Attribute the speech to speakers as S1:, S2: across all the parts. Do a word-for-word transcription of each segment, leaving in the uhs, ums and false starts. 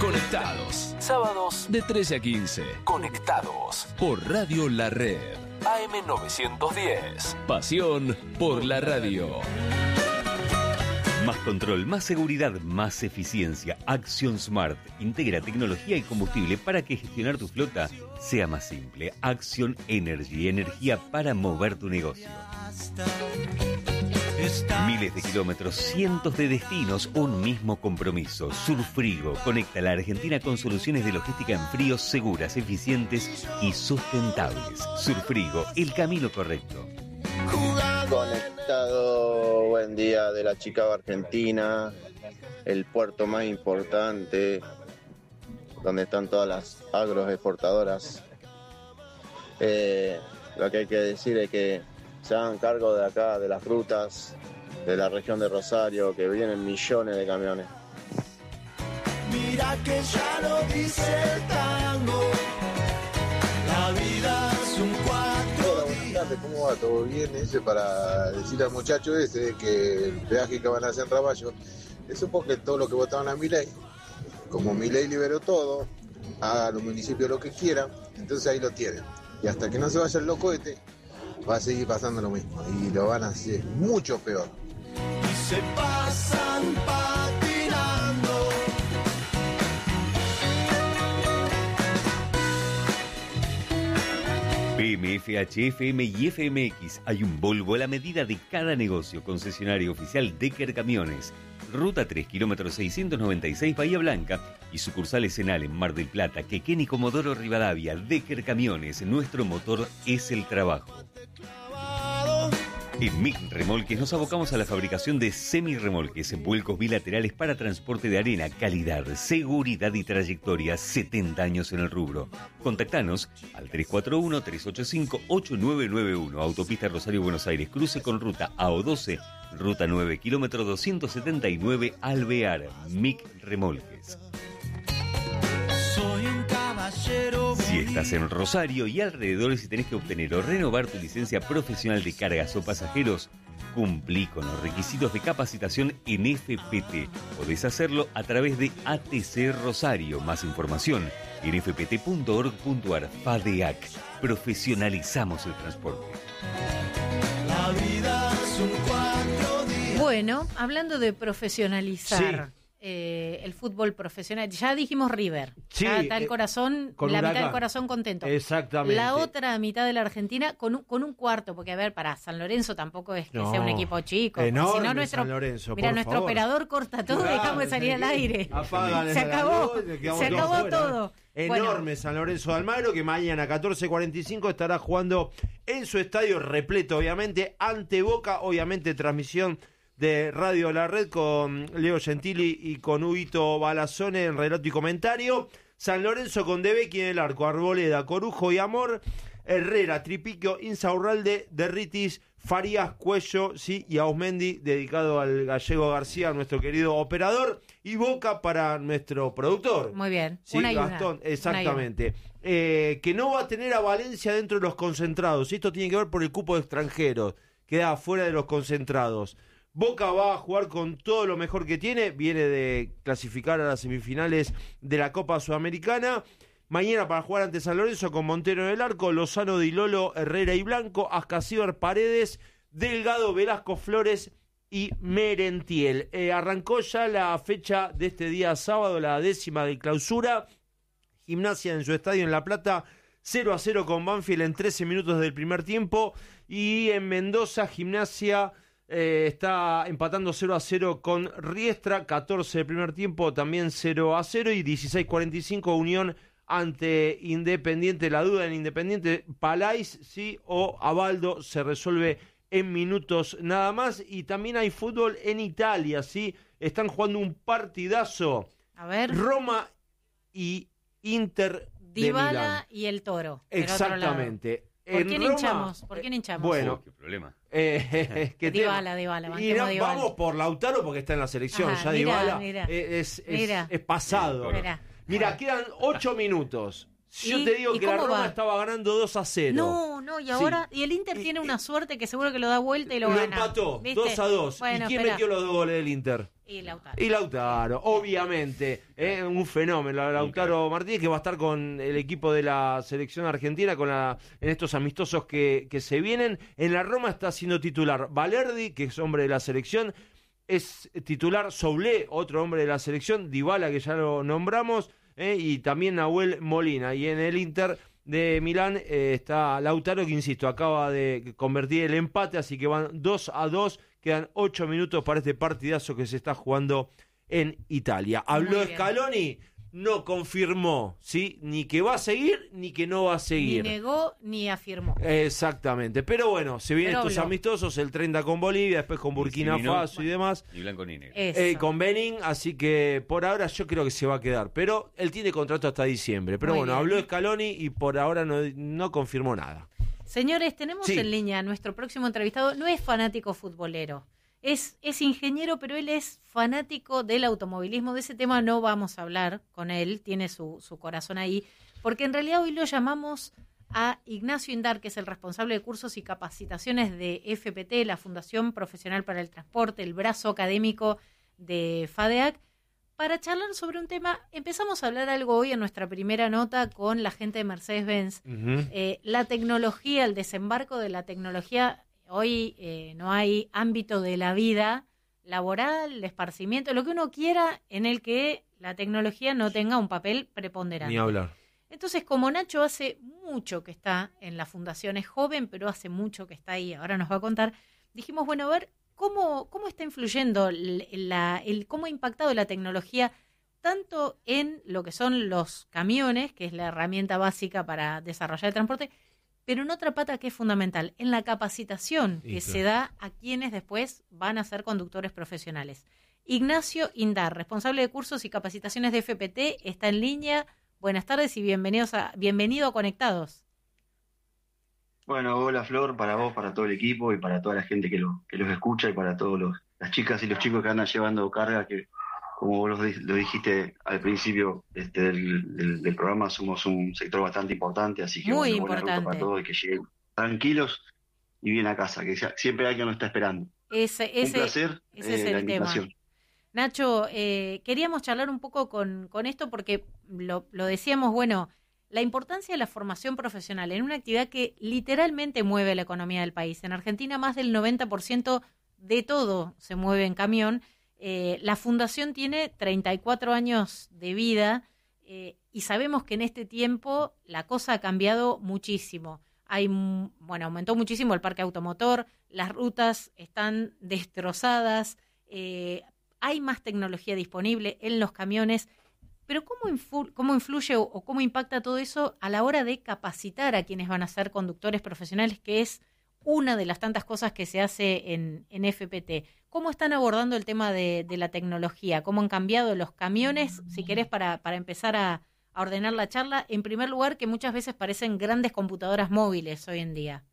S1: Conectados. Sábados de trece a quince. Conectados. Por Radio La Red. A M novecientos diez. Pasión por la radio.
S2: Más control, más seguridad, más eficiencia. Action Smart integra tecnología y combustible para que gestionar tu flota sea más simple. Action Energy, energía para mover tu negocio. Miles de kilómetros, cientos de destinos, un mismo compromiso. Surfrigo conecta a la Argentina con soluciones de logística en fríos, seguras, eficientes y sustentables. Surfrigo, el camino correcto.
S3: Conectado, buen día de la Chicago, Argentina, el puerto más importante, donde están todas las agroexportadoras. Eh, lo que hay que decir es que se hagan cargo de acá, de las frutas, de la región de Rosario, que vienen millones de camiones.
S4: Mira que ya lo dice el tango, la vida es un cuatro días.
S5: ¿Cómo va? ¿Todo bien? Ese para decir al muchacho ese que el peaje que van a hacer en Raballo es un poco todo lo que votaron a Milei. Como Milei liberó todo, haga a los municipios lo que quieran, entonces ahí lo tienen. Y hasta que no se vaya el locoete, va a seguir pasando lo mismo y lo van a hacer mucho peor.
S4: Y se pasan patinando.
S2: P M F H, F M y F M X. Hay un Volvo a la medida de cada negocio. Concesionario oficial Decker Camiones. Ruta tres, kilómetro seiscientos noventa y seis, Bahía Blanca. Y sucursales en Alem, Mar del Plata, Quequén y Comodoro Rivadavia. Decker Camiones. Nuestro motor es el trabajo. En M I C Remolques nos abocamos a la fabricación de semirremolques, vuelcos bilaterales para transporte de arena, calidad, seguridad y trayectoria, setenta años en el rubro. Contactanos al tres cuatro uno, tres ocho cinco, ocho nueve nueve uno, Autopista Rosario Buenos Aires, cruce con ruta A O doce, ruta nueve, kilómetro doscientos setenta y nueve, Alvear. M I C Remolques.
S4: Soy un caballero.
S2: Si estás en Rosario y alrededores y tenés que obtener o renovar tu licencia profesional de cargas o pasajeros, cumplí con los requisitos de capacitación en F P T. Podés hacerlo a través de A T C Rosario. Más información en f p t punto org punto a r. FADEAC. Profesionalizamos el transporte.
S4: La vida es un cuatro días.
S6: Bueno, hablando de profesionalizar.
S7: Sí.
S6: Eh, el fútbol profesional, ya dijimos River,
S7: Sí,
S6: ya está el
S7: eh,
S6: corazón,
S7: con
S6: la
S7: Huracán.
S6: mitad del corazón contento.
S7: Exactamente.
S6: La otra mitad de la Argentina con un, con un cuarto, porque a ver, para San Lorenzo tampoco es que
S7: No.
S6: sea un equipo chico.
S7: Enorme
S6: Si no, nuestro,
S7: San Lorenzo,
S6: mira,
S7: por
S6: nuestro
S7: favor.
S6: operador corta todo,
S7: Claro,
S6: dejamos de salir al aire.
S7: Apagan
S6: Se
S7: el
S6: acabó,
S7: radio y quedamos
S6: se
S7: todos
S6: acabó
S7: fuera.
S6: todo.
S7: Enorme
S6: Bueno.
S7: San Lorenzo de Almagro, que mañana catorce cuarenta y cinco estará jugando en su estadio repleto, obviamente, ante Boca, obviamente transmisión de Radio La Red con Leo Gentili y con Huguito Balazone en relato y comentario. San Lorenzo con De Becchi en el arco, Arboleda, Corujo y Amor, Herrera, Tripiquio, Insaurralde, Derritis, Farías, Cuello, sí, y Ausmendi, dedicado al gallego García, nuestro querido operador, y Boca para nuestro productor.
S6: Muy bien,
S7: Sí,
S6: una y una.
S7: Gastón,
S6: Una y
S7: exactamente. Eh, que no va a tener a Valencia dentro de los concentrados. Esto tiene que ver por el cupo de extranjeros. Queda fuera de los concentrados. Boca va a jugar con todo lo mejor que tiene. Viene de clasificar a las semifinales de la Copa Sudamericana. Mañana para jugar ante San Lorenzo con Montero en el arco, Lozano, Di Lolo, Herrera y Blanco, Ascasíbar, Paredes, Delgado, Velasco, Flores y Merentiel. Eh, arrancó ya la fecha de este día sábado, la décima de clausura. Gimnasia en su estadio en La Plata, cero a cero con Banfield en trece minutos del primer tiempo. Y en Mendoza, Gimnasia eh, está empatando cero a cero con Riestra, catorce del primer tiempo, también cero a cero. Y dieciséis cuarenta y cinco, Unión ante Independiente. La duda en Independiente, Palais, sí, o Abaldo, se resuelve en minutos nada más. Y también hay fútbol en Italia, sí, están jugando un partidazo.
S6: A ver.
S7: Roma y Inter de
S6: Dybala
S7: Milán.
S6: y el Toro. del otro lado.
S7: Exactamente.
S6: ¿Por
S7: En
S6: quién
S7: Roma,
S6: hinchamos? ¿Por quién hinchamos?
S7: Bueno,
S2: Oh, qué problema.
S7: eh, que
S6: Dybala,
S7: te-
S6: Dybala,
S7: y
S6: banquemos
S7: no,
S6: Dybala.
S7: vamos por Lautaro porque está en la selección.
S6: Ajá,
S7: ya
S6: mirá,
S7: Dybala
S6: mirá.
S7: es, es,
S6: Mirá.
S7: es pasado.
S6: Mirá.
S7: Mira, quedan ocho minutos. Yo
S6: ¿Y-
S7: te digo
S6: y
S7: que la
S6: cómo
S7: Roma
S6: va?
S7: estaba ganando dos a cero.
S6: No, no, y ahora, y el Inter
S7: Y-
S6: tiene
S7: y-
S6: una suerte que seguro que lo da vuelta y lo,
S7: Lo
S6: gana.
S7: empató,
S6: ¿Viste?
S7: dos a dos.
S6: Bueno,
S7: ¿Y quién
S6: espera.
S7: metió los dos goles del Inter?
S6: Y Lautaro.
S7: Y Lautaro, obviamente, ¿eh? Un fenómeno. Lautaro Martínez, que va a estar con el equipo de la selección argentina con la, en estos amistosos que, que se vienen. En la Roma está siendo titular Valerdi, que es hombre de la selección. Es titular Soulé, otro hombre de la selección. Dybala, que ya lo nombramos. ¿eh? Y también Nahuel Molina. Y en el Inter de Milán eh, está Lautaro, que insisto, acaba de convertir el empate. Así que van dos a dos. Quedan ocho minutos para este partidazo que se está jugando en Italia. Habló
S6: Muy bien.
S7: Scaloni, no confirmó, ¿sí? Ni que va a seguir, ni que no va a
S6: Ni
S7: seguir.
S6: negó ni afirmó.
S7: Exactamente. Pero bueno, se vienen
S6: Pero
S7: estos
S6: habló.
S7: amistosos, el treinta con Bolivia, después con Burkina
S2: Sí, no,
S7: Faso y demás.
S2: Ni blanco ni negro.
S6: Eso.
S7: Eh, con Benin, así que por ahora yo creo que se va a quedar. Pero él tiene contrato hasta diciembre. Pero
S6: Muy
S7: bueno,
S6: bien.
S7: habló Scaloni y por ahora no, no confirmó nada.
S6: Señores, tenemos
S7: Sí.
S6: en línea a nuestro próximo entrevistado. No es fanático futbolero. Es, es ingeniero, pero él es fanático del automovilismo. De ese tema no vamos a hablar con él. Tiene su, su corazón ahí. Porque en realidad hoy lo llamamos a Ignacio Indar, que es el responsable de cursos y capacitaciones de F P T, la Fundación Profesional para el Transporte, el brazo académico de FADEAC, para charlar sobre un tema. Empezamos a hablar algo hoy en nuestra primera nota con la gente de Mercedes-Benz.
S7: Ujú.
S6: Eh, la tecnología, el desembarco de la tecnología, hoy eh, no hay ámbito de la vida laboral, de esparcimiento, lo que uno quiera en el que la tecnología no tenga un papel preponderante.
S7: Ni hablar.
S6: Entonces, como Nacho hace mucho que está en la fundación, es joven, pero hace mucho que está ahí, ahora nos va a contar, dijimos, bueno, a ver, ¿cómo, cómo está influyendo, el, la, el, cómo ha impactado la tecnología tanto en lo que son los camiones, que es la herramienta básica para desarrollar el transporte, pero en otra pata que es fundamental, en la capacitación
S7: Y
S6: que
S7: claro.
S6: se da a quienes después van a ser conductores profesionales. Ignacio Indar, responsable de cursos y capacitaciones de F P T, está en línea. Buenas tardes y bienvenidos a, bienvenido a Conectados.
S8: Bueno, hola Flor, para vos, para todo el equipo y para toda la gente que, lo, que los escucha y para todas las chicas y los chicos que andan llevando carga, que como vos lo, di- lo dijiste al principio este, del, del- del programa, somos un sector bastante importante, así que
S6: Muy
S8: bueno, buena ruta
S6: importante.
S8: para todos y que lleguen tranquilos y bien a casa, que sea- siempre alguien nos está esperando.
S6: Ese,
S8: un
S6: ese,
S8: placer
S6: ese es
S8: eh, la
S6: el tema.
S8: invitación.
S6: Nacho, eh, queríamos charlar un poco con, con esto porque lo, lo decíamos, bueno, la importancia de la formación profesional en una actividad que literalmente mueve la economía del país. En Argentina más del noventa por ciento de todo se mueve en camión. Eh, la fundación tiene treinta y cuatro años de vida eh, y sabemos que en este tiempo la cosa ha cambiado muchísimo. Hay, mu- bueno, aumentó muchísimo el parque automotor, las rutas están destrozadas, eh, hay más tecnología disponible en los camiones, pero ¿cómo, infu- cómo influye o, o cómo impacta todo eso a la hora de capacitar a quienes van a ser conductores profesionales, que es una de las tantas cosas que se hace en, en F P T? ¿Cómo están abordando el tema de, de la tecnología? ¿Cómo han cambiado los camiones? Si querés, para, para empezar a, a ordenar la charla, en primer lugar, que muchas veces parecen grandes computadoras móviles hoy en día.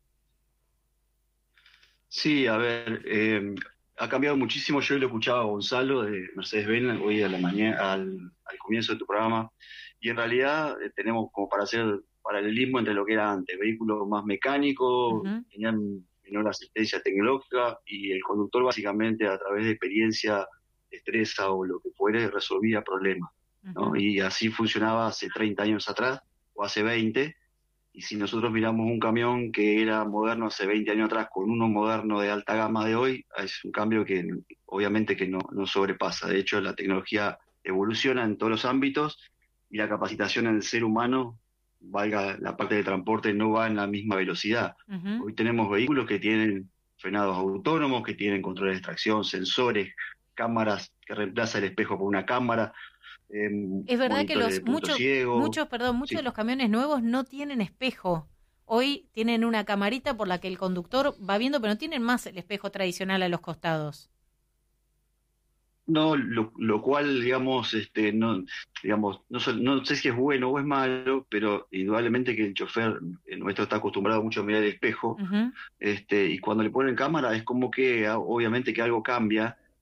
S8: Sí, a ver, eh, ha cambiado muchísimo. Yo lo escuchaba a Gonzalo de Mercedes-Benz hoy a la mañana, al, al comienzo de tu programa, y en realidad eh, tenemos como para hacer paralelismo entre lo que era antes, vehículos más mecánicos,
S6: Ujú.
S8: tenían menor asistencia tecnológica y el conductor básicamente a través de experiencia, destreza o lo que fuere resolvía problemas, ¿no?
S6: Ujú.
S8: Y así funcionaba hace treinta años atrás o hace veinte. Y si nosotros miramos un camión que era moderno hace veinte años atrás con uno moderno de alta gama de hoy, es un cambio que obviamente que no, no sobrepasa. De hecho, la tecnología evoluciona en todos los ámbitos y la capacitación en el ser humano, valga la parte de transporte, no va en la misma velocidad.
S6: Ujú.
S8: Hoy tenemos vehículos que tienen frenados autónomos, que tienen control de extracción, sensores, cámaras que reemplaza el espejo por una cámara. eh,
S6: Es verdad que
S8: monitores
S6: los
S8: de punto
S6: muchos,
S8: ciego.
S6: muchos, perdón, muchos
S8: Sí.
S6: de los camiones nuevos no tienen espejo. Hoy tienen una camarita por la que el conductor va viendo, pero no tienen más el espejo tradicional a los costados.
S8: No, lo, lo cual, digamos, este, no, digamos, no, so- no sé si es bueno o es malo, pero indudablemente que el chofer eh, nuestro está acostumbrado mucho a mirar el espejo,
S6: Ujú.
S8: este, y cuando le ponen cámara es como que, ah, obviamente que algo cambia,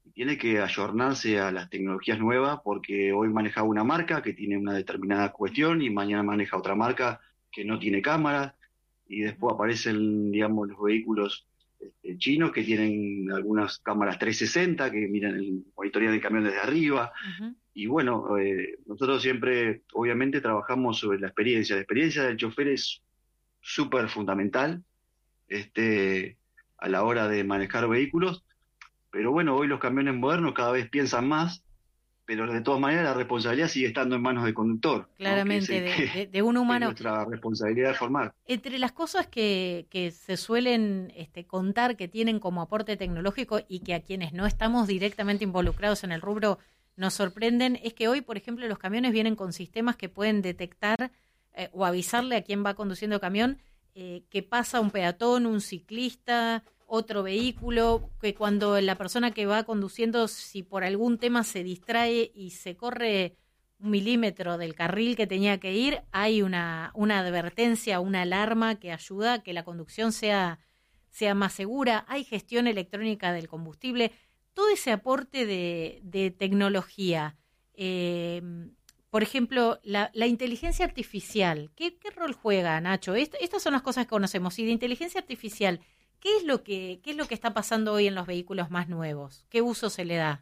S8: y tiene que ayornarse a las tecnologías nuevas, porque hoy maneja una marca que tiene una determinada cuestión y mañana maneja otra marca que no tiene cámaras, y después aparecen, digamos, los vehículos este, chinos que tienen algunas cámaras trescientos sesenta que miran el monitorean el camión desde arriba.
S6: Ujú.
S8: Y bueno, eh, nosotros siempre, obviamente, trabajamos sobre la experiencia. La experiencia del chofer es súper fundamental este, a la hora de manejar vehículos, pero bueno, hoy los camiones modernos cada vez piensan más, pero de todas maneras la responsabilidad sigue estando en manos del conductor, ¿no?
S6: Claramente,
S8: Que es el
S6: de,
S8: que-
S6: de- de un
S8: que es
S6: humano.
S8: nuestra responsabilidad de formar.
S6: Entre las cosas que, que se suelen este, contar que tienen como aporte tecnológico y que a quienes no estamos directamente involucrados en el rubro nos sorprenden, es que hoy, por ejemplo, los camiones vienen con sistemas que pueden detectar eh, o avisarle a quien va conduciendo el camión eh, que pasa un peatón, un ciclista, otro vehículo, que cuando la persona que va conduciendo, si por algún tema se distrae y se corre un milímetro del carril que tenía que ir, hay una, una advertencia, una alarma que ayuda a que la conducción sea, sea más segura. Hay gestión electrónica del combustible. Todo ese aporte de, de tecnología, eh, por ejemplo, la, la inteligencia artificial, ¿qué, qué rol juega, Nacho? Est- estas son las cosas que conocemos. Y de inteligencia artificial, ¿qué es lo que, qué es lo que está pasando hoy en los vehículos más nuevos? ¿Qué uso se le da?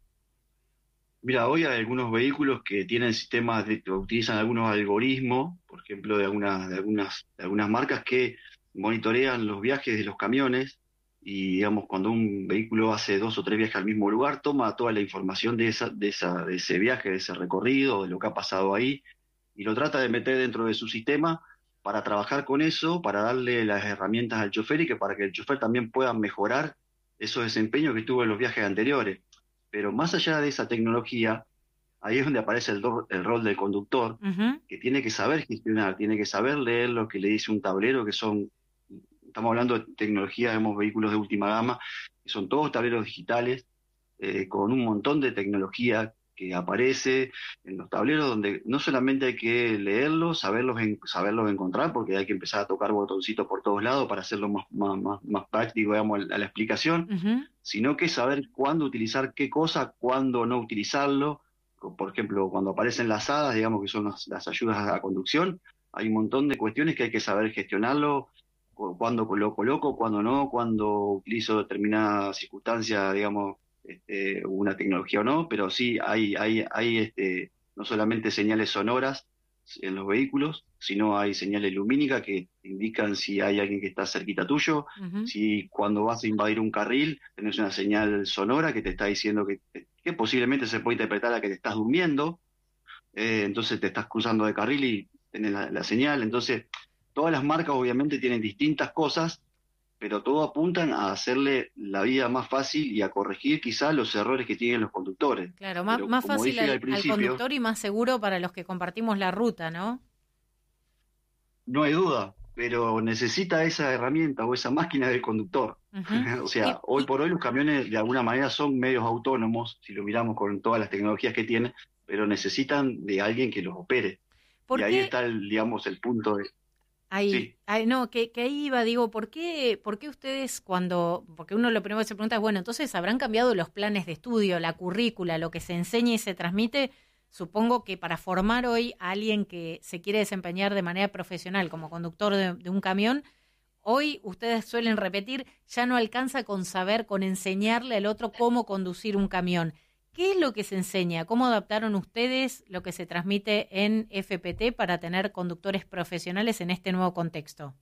S8: Mira, hoy hay algunos vehículos que tienen sistemas, de, que utilizan algunos algoritmos, por ejemplo, de algunas, de algunas, de algunas marcas que monitorean los viajes de los camiones y, digamos, cuando un vehículo hace dos o tres viajes al mismo lugar, toma toda la información de, esa, de, esa, de ese viaje, de ese recorrido, de lo que ha pasado ahí, y lo trata de meter dentro de su sistema para trabajar con eso, para darle las herramientas al chofer y que para que el chofer también pueda mejorar esos desempeños que tuvo en los viajes anteriores. Pero más allá de esa tecnología, ahí es donde aparece el, do- el rol del conductor,
S6: Ujú.
S8: que tiene que saber gestionar, tiene que saber leer lo que le dice un tablero, que son, estamos hablando de tecnología, vemos vehículos de última gama, que son todos tableros digitales, eh, con un montón de tecnología que aparece en los tableros, donde no solamente hay que leerlos, saberlos, en- saberlos encontrar, porque hay que empezar a tocar botoncitos por todos lados para hacerlo más, más, más, más práctico, digamos, a la explicación,
S6: Ujú.
S8: sino que saber cuándo utilizar qué cosa, cuándo no utilizarlo. Por ejemplo, cuando aparecen las hadas, digamos que son las, las ayudas a la conducción, hay un montón de cuestiones que hay que saber gestionarlo, cu- cuándo lo coloco, cuándo no, cuándo utilizo determinada circunstancia, digamos, este, una tecnología o no, pero sí hay, hay, hay este, no solamente señales sonoras en los vehículos, sino hay señales lumínicas que indican si hay alguien que está cerquita tuyo,
S6: Ujú.
S8: si cuando vas a invadir un carril tenés una señal sonora que te está diciendo que, que posiblemente se puede interpretar a que te estás durmiendo, eh, entonces te estás cruzando de carril y tenés la, la señal. Entonces, todas las marcas obviamente tienen distintas cosas, pero todo apuntan a hacerle la vida más fácil y a corregir quizás los errores que tienen los conductores.
S6: Claro, más,
S8: Pero
S6: más
S8: como
S6: fácil
S8: dije
S6: al,
S8: al
S6: al
S8: principio,
S6: conductor y más seguro para los que compartimos la ruta, ¿no?
S8: no hay duda, pero necesita esa herramienta o esa máquina del conductor.
S6: Ujú.
S8: O
S6: Y,
S8: sea, hoy
S6: y
S8: por hoy los camiones de alguna manera son medios autónomos, si lo miramos con todas las tecnologías que tienen, pero necesitan de alguien que los opere. Y
S6: ¿por
S8: ahí
S6: qué?
S8: está, el, digamos, el punto de...
S6: Ahí,
S8: Sí,
S6: ahí- no, que, que ahí iba, digo, ¿por qué, por qué ustedes cuando, porque uno lo primero que se pregunta es, bueno, entonces habrán cambiado los planes de estudio, la currícula, lo que se enseña y se transmite? Supongo que para formar hoy a alguien que se quiere desempeñar de manera profesional como conductor de, de un camión, hoy ustedes suelen repetir, ya no alcanza con saber, con enseñarle al otro cómo conducir un camión. ¿Qué es lo que se enseña? ¿Cómo adaptaron ustedes lo que se transmite en F P T para tener conductores profesionales en este nuevo contexto?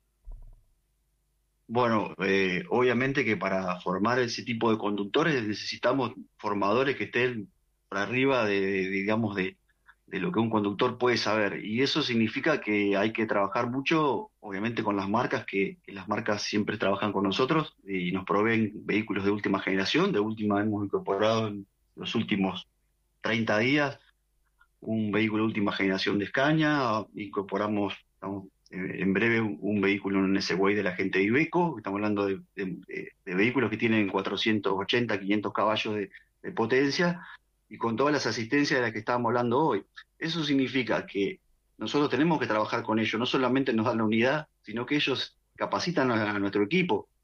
S8: bueno, eh, obviamente que para formar ese tipo de conductores necesitamos formadores que estén por arriba de, de, digamos, de, de lo que un conductor puede saber. Y eso significa que hay que trabajar mucho, obviamente, con las marcas, que, que las marcas siempre trabajan con nosotros y nos proveen vehículos de última generación. De última hemos incorporado en los últimos treinta días un vehículo de última generación de Scania, incorporamos estamos, eh, en breve un, un vehículo en ese way de la gente de Iveco, estamos hablando de, de- de- de vehículos que tienen cuatrocientos ochenta, quinientos caballos de, de potencia y con todas las asistencias de las que estábamos hablando hoy. Eso significa que nosotros tenemos que trabajar con ellos, no solamente nos dan la unidad, sino que ellos capacitan a, a nuestro equipo.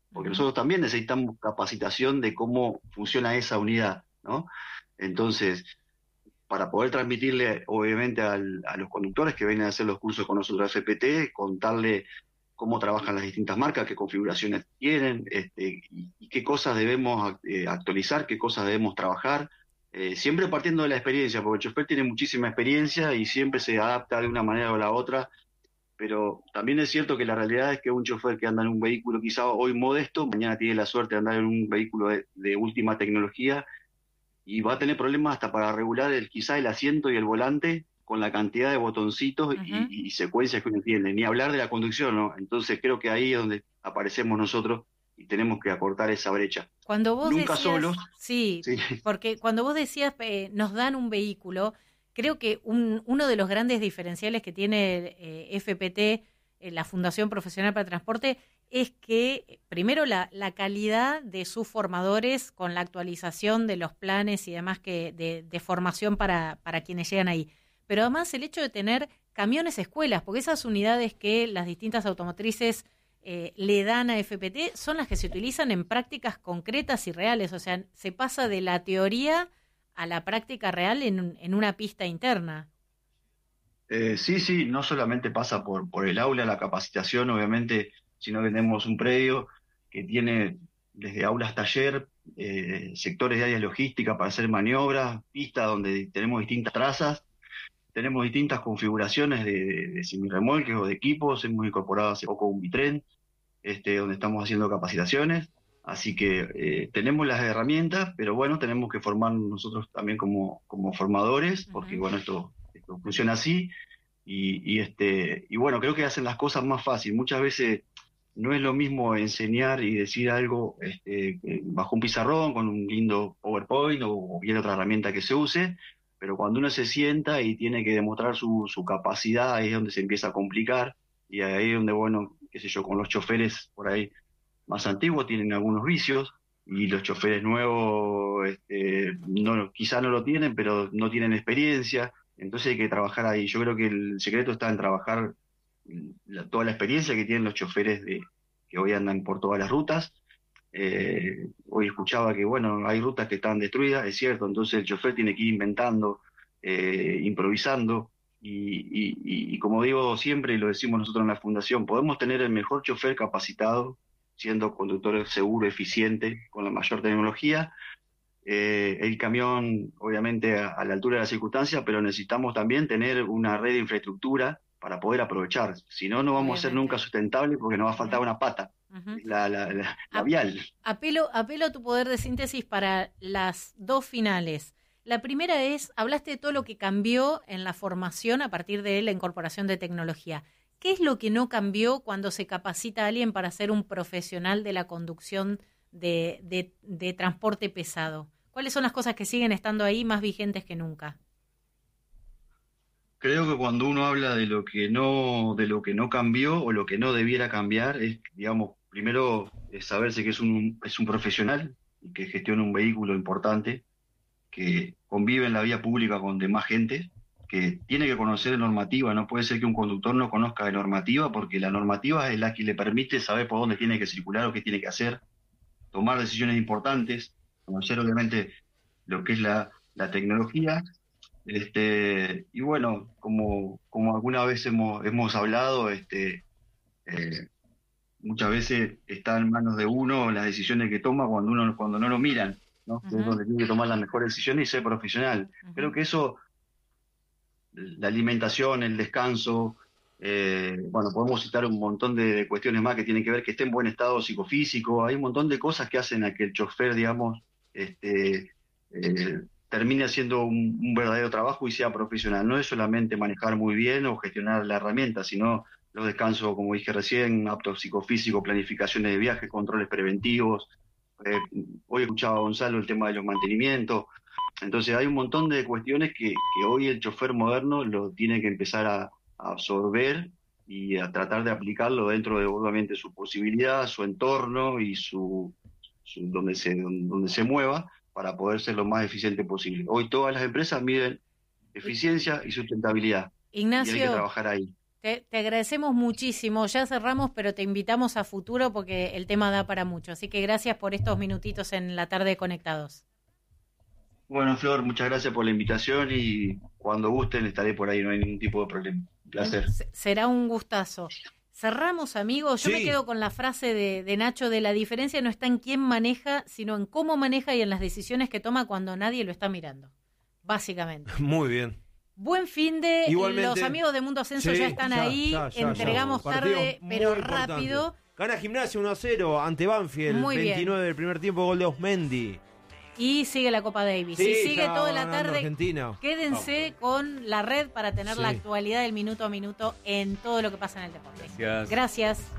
S8: porque nosotros también necesitamos capacitación de cómo funciona esa unidad, ¿no? Entonces, para poder transmitirle, obviamente, al, a los conductores que vienen a hacer los cursos con nosotros F P T, contarle cómo trabajan las distintas marcas, qué configuraciones tienen, este, y, y qué cosas debemos eh, actualizar, qué cosas debemos trabajar, eh, siempre partiendo de la experiencia, porque el chofer tiene muchísima experiencia y siempre se adapta de una manera o la otra, pero también es cierto que la realidad es que un chofer que anda en un vehículo quizá hoy modesto, mañana tiene la suerte de andar en un vehículo de, de última tecnología, y va a tener problemas hasta para regular el, quizá el asiento y el volante con la cantidad de botoncitos uh-huh. y, y secuencias que uno tiene, ni hablar de la conducción, ¿no? Entonces creo que ahí es donde aparecemos nosotros y tenemos que acortar esa brecha.
S6: Cuando vos
S8: Nunca
S6: decías,
S8: solos.
S6: Sí, sí, porque cuando vos decías eh, nos dan un vehículo, creo que un, uno de los grandes diferenciales que tiene eh, F P T, eh, la Fundación Profesional para el Transporte, es que, primero, la, la calidad de sus formadores con la actualización de los planes y demás que de, de formación para, para quienes llegan ahí. Pero además el hecho de tener camiones escuelas, porque esas unidades que las distintas automotrices eh, le dan a F P T son las que se utilizan en prácticas concretas y reales. O sea, se pasa de la teoría a la práctica real en, en una pista interna.
S8: Eh, sí, sí, no solamente pasa por, por el aula, la capacitación, obviamente, sino que tenemos un predio que tiene desde aulas taller, eh, sectores de áreas logísticas para hacer maniobras, pistas donde tenemos distintas trazas, tenemos distintas configuraciones de, de, de semirremolques o de equipos, hemos incorporado hace poco un bitren, este, donde estamos haciendo capacitaciones, así que eh, tenemos las herramientas, pero bueno, tenemos que formarnos nosotros también como, como formadores, porque uh-huh. bueno, esto, esto funciona así, y, y, este, y bueno, creo que hacen las cosas más fáciles. Muchas veces no es lo mismo enseñar y decir algo este, bajo un pizarrón, con un lindo PowerPoint o bien otra herramienta que se use, pero cuando uno se sienta y tiene que demostrar su, su capacidad, ahí es donde se empieza a complicar, y ahí es donde, bueno, qué sé yo, con los choferes por ahí más antiguos tienen algunos vicios, y los choferes nuevos este, no, quizá no lo tienen, pero no tienen experiencia, entonces hay que trabajar ahí. Yo creo que el secreto está en trabajar La, toda la experiencia que tienen los choferes de, que hoy andan por todas las rutas. Eh, hoy escuchaba que, bueno, hay rutas que están destruidas, es cierto, entonces el chofer tiene que ir inventando, eh, improvisando, y, y, y como digo siempre, y lo decimos nosotros en la Fundación, podemos tener el mejor chofer capacitado, siendo conductor seguro, eficiente, con la mayor tecnología, eh, el camión, obviamente, a, a la altura de las circunstancias, pero necesitamos también tener una red de infraestructura para poder aprovechar, si no, no vamos Obviamente. a ser nunca sustentables porque nos va a faltar una pata, uh-huh. la, la, la, la vial.
S6: Apelo, apelo a tu poder de síntesis para las dos finales. La primera es, hablaste de todo lo que cambió en la formación a partir de la incorporación de tecnología. ¿Qué es lo que no cambió cuando se capacita a alguien para ser un profesional de la conducción de, de, de transporte pesado? ¿Cuáles son las cosas que siguen estando ahí más vigentes que nunca?
S8: Creo que cuando uno habla de lo que no, de lo que no cambió o lo que no debiera cambiar, es, digamos, primero es saberse que es un, es un profesional y que gestiona un vehículo importante, que convive en la vía pública con demás gente, que tiene que conocer de normativa. No puede ser que un conductor no conozca de normativa, porque la normativa es la que le permite saber por dónde tiene que circular o qué tiene que hacer, tomar decisiones importantes, conocer obviamente lo que es la, la tecnología. Este, y bueno, como, como alguna vez hemos, hemos hablado, este, eh, muchas veces está en manos de uno las decisiones que toma cuando uno cuando no lo miran, ¿no? Uh-huh. Es donde tiene que tomar las mejores decisiones y ser profesional. Uh-huh. Creo que eso, la alimentación, el descanso, eh, bueno, podemos citar un montón de, de cuestiones más que tienen que ver que esté en buen estado psicofísico. Hay un montón de cosas que hacen a que el chofer, digamos, este, eh, termine haciendo un, un verdadero trabajo y sea profesional. No es solamente manejar muy bien o gestionar la herramienta, sino los descansos, como dije recién, apto psicofísico, planificaciones de viaje, controles preventivos. Eh, hoy escuchaba a Gonzalo el tema de los mantenimientos. Entonces hay un montón de cuestiones que, que hoy el chofer moderno lo tiene que empezar a, a absorber y a tratar de aplicarlo dentro de, obviamente, su posibilidad, su entorno y su, su donde se donde se mueva, para poder ser lo más eficiente posible. Hoy todas las empresas miden eficiencia y sustentabilidad.
S6: Ignacio,
S8: y hay que trabajar ahí.
S6: Te, te agradecemos muchísimo. Ya cerramos, pero te invitamos a futuro porque el tema da para mucho. Así que gracias por estos minutitos en la tarde de Conectados.
S8: Bueno, Flor, muchas gracias por la invitación y cuando gusten estaré por ahí, no hay ningún tipo de problema. Un placer.
S6: S- será un gustazo. Cerramos, amigos. Yo
S7: Sí.
S6: me quedo con la frase de, de Nacho de la diferencia no está en quién maneja, sino en cómo maneja y en las decisiones que toma cuando nadie lo está mirando. Básicamente.
S7: Muy bien.
S6: Buen fin de...
S7: Igualmente.
S6: Los amigos de Mundo Ascenso
S7: Sí,
S6: ya están
S7: ya,
S6: ahí.
S7: ya, ya,
S6: Entregamos
S7: ya. Partido
S6: tarde,
S7: muy
S6: pero
S7: importante.
S6: rápido.
S7: Gana Gimnasia uno a cero ante Banfield.
S6: Muy bien.
S7: veintinueve del primer tiempo, gol de Osmendi.
S6: Y sigue la Copa Davis.
S7: Sí,
S6: y sigue
S7: ya
S6: toda
S7: va
S6: la
S7: ganando
S6: tarde.
S7: Argentina.
S6: Quédense con la red para tener
S7: Sí.
S6: la actualidad del minuto a minuto en todo lo que pasa en el deporte.
S2: Gracias.
S6: Gracias.